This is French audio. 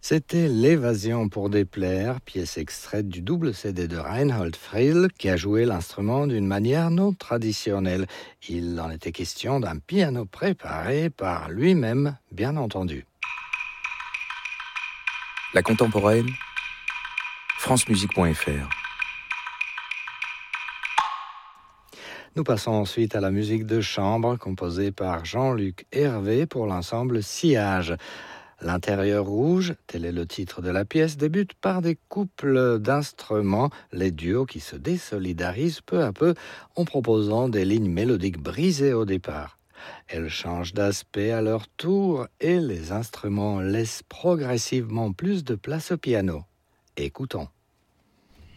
C'était L'évasion pour déplaire, pièce extraite du double CD de Reinhold Friedl qui a joué l'instrument d'une manière non traditionnelle. Il en était question d'un piano préparé par lui-même, bien entendu. La contemporaine, francemusique.fr. Nous passons ensuite à la musique de chambre composée par Jean-Luc Hervé pour l'ensemble Sillage. L'intérieur rouge, tel est le titre de la pièce, débute par des couples d'instruments, les duos qui se désolidarisent peu à peu en proposant des lignes mélodiques brisées au départ. Elles changent d'aspect à leur tour et les instruments laissent progressivement plus de place au piano. Écoutons.